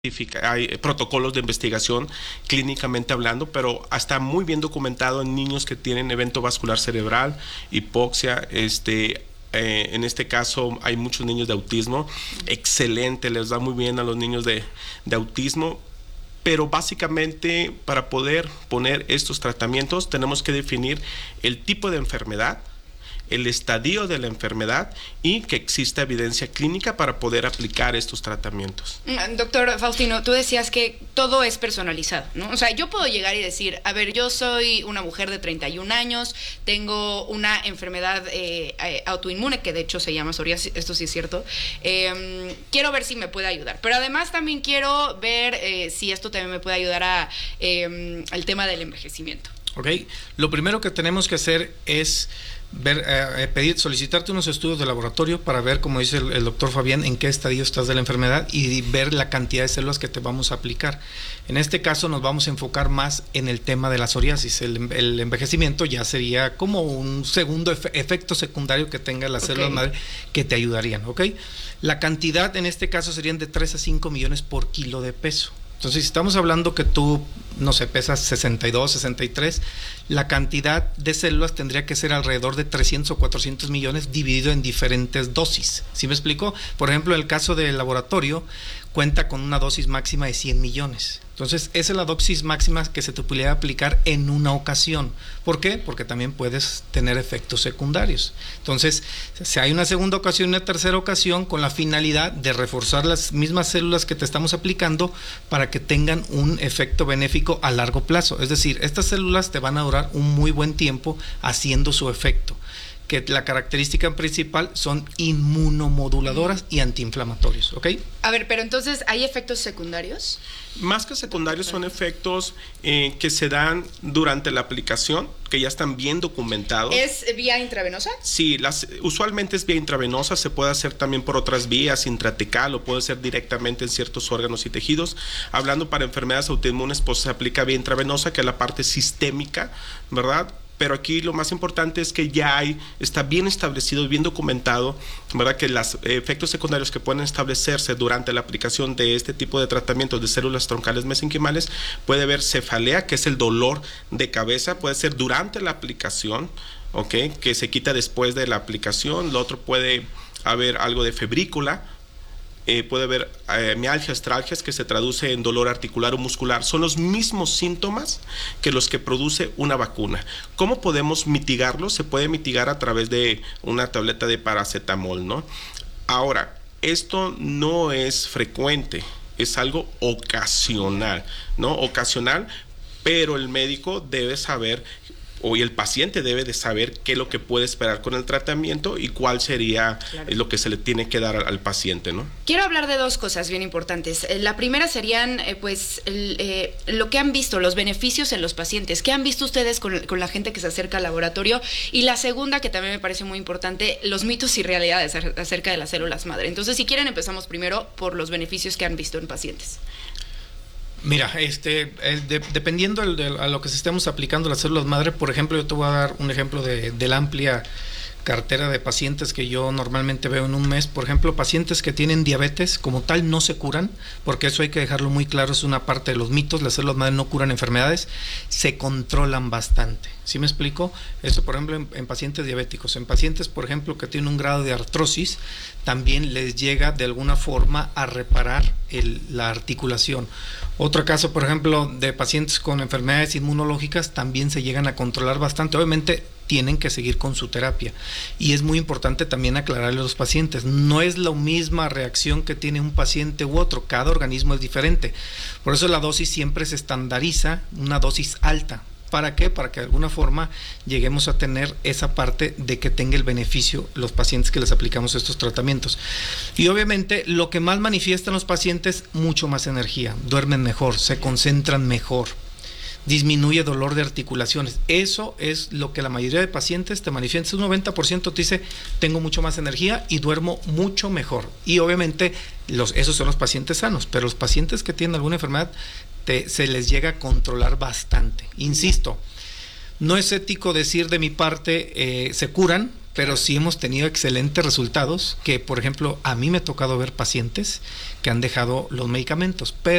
hay protocolos de investigación clínicamente hablando, pero está muy bien documentado en niños que tienen evento vascular cerebral, hipoxia, en este caso hay muchos niños de autismo, excelente, les va muy bien a los niños de autismo, pero básicamente para poder poner estos tratamientos tenemos que definir el tipo de enfermedad, el estadio de la enfermedad y que exista evidencia clínica para poder aplicar estos tratamientos. Doctor Faustino, tú decías que todo es personalizado, ¿no? O sea, yo puedo llegar y decir, a ver, yo soy una mujer de 31 años, tengo una enfermedad autoinmune, que de hecho se llama psoriasis, esto sí es cierto, quiero ver si me puede ayudar, pero además también quiero ver si esto también me puede ayudar al tema del envejecimiento. Ok, lo primero que tenemos que hacer es solicitarte unos estudios de laboratorio para ver, como dice el doctor Fabián, en qué estadio estás de la enfermedad y ver la cantidad de células que te vamos a aplicar. En este caso nos vamos a enfocar más en el tema de la psoriasis. El envejecimiento ya sería como un segundo efecto secundario que tenga las células madre que te ayudarían, ¿ok? La cantidad en este caso serían de 3 a 5 millones por kilo de peso. Entonces, si estamos hablando que tú, no sé, pesas 62, 63, la cantidad de células tendría que ser alrededor de 300 o 400 millones dividido en diferentes dosis. ¿Sí me explico? Por ejemplo, el caso del laboratorio cuenta con una dosis máxima de 100 millones. Entonces, esa es la dosis máxima que se te pudiera aplicar en una ocasión. ¿Por qué? Porque también puedes tener efectos secundarios. Entonces, si hay una segunda ocasión y una tercera ocasión con la finalidad de reforzar las mismas células que te estamos aplicando para que tengan un efecto benéfico a largo plazo. Es decir, estas células te van a durar un muy buen tiempo haciendo su efecto, que la característica principal son inmunomoduladoras y antiinflamatorios, ¿ok? A ver, pero entonces, ¿hay efectos secundarios? Más que secundarios son efectos que se dan durante la aplicación, que ya están bien documentados. ¿Es vía intravenosa? Sí, usualmente es vía intravenosa, se puede hacer también por otras vías, intratecal, o puede ser directamente en ciertos órganos y tejidos. Hablando para enfermedades autoinmunes, pues se aplica vía intravenosa, que es la parte sistémica, ¿verdad? Pero aquí lo más importante es que ya está bien establecido, bien documentado, ¿verdad? Que los efectos secundarios que pueden establecerse durante la aplicación de este tipo de tratamientos de células troncales mesenquimales, puede haber cefalea, que es el dolor de cabeza, puede ser durante la aplicación, ¿ok? Que se quita después de la aplicación. Lo otro puede haber algo de febrícula. Puede haber mialgias, tralgias, que se traduce en dolor articular o muscular. Son los mismos síntomas que los que produce una vacuna. ¿Cómo podemos mitigarlos? Se puede mitigar a través de una tableta de paracetamol, ¿no? Ahora, esto no es frecuente, es algo ocasional, ¿no? Ocasional, pero el médico debe saber, o el paciente debe de saber qué es lo que puede esperar con el tratamiento y cuál sería lo que se le tiene que dar al paciente, ¿no? Quiero hablar de dos cosas bien importantes. La primera serían, lo que han visto, los beneficios en los pacientes. ¿Qué han visto ustedes con la gente que se acerca al laboratorio? Y la segunda, que también me parece muy importante, los mitos y realidades acerca de las células madre. Entonces, si quieren, empezamos primero por los beneficios que han visto en pacientes. Mira, dependiendo a lo que se estemos aplicando las células madre, por ejemplo, yo te voy a dar un ejemplo de la amplia cartera de pacientes que yo normalmente veo en un mes. Por ejemplo, pacientes que tienen diabetes como tal no se curan, porque eso hay que dejarlo muy claro, es una parte de los mitos. Las células madre no curan enfermedades, se controlan bastante. ¿Sí me explico? Eso, por ejemplo, en pacientes diabéticos. En pacientes, por ejemplo, que tienen un grado de artrosis, también les llega de alguna forma a reparar la articulación. Otro caso, por ejemplo, de pacientes con enfermedades inmunológicas, también se llegan a controlar bastante. Obviamente tienen que seguir con su terapia. Y es muy importante también aclararle a los pacientes, no es la misma reacción que tiene un paciente u otro, cada organismo es diferente. Por eso la dosis siempre se estandariza, una dosis alta. ¿Para qué? Para que de alguna forma lleguemos a tener esa parte de que tenga el beneficio los pacientes que les aplicamos estos tratamientos. Y obviamente lo que más manifiestan los pacientes, mucho más energía, duermen mejor, se concentran mejor, disminuye dolor de articulaciones. Eso es lo que la mayoría de pacientes te manifiesta. Un 90% te dice, tengo mucho más energía y duermo mucho mejor. Y obviamente esos son los pacientes sanos, pero los pacientes que tienen alguna enfermedad se les llega a controlar bastante. Insisto, no es ético decir de mi parte se curan, pero sí hemos tenido excelentes resultados, que por ejemplo a mí me ha tocado ver pacientes que han dejado los medicamentos, pero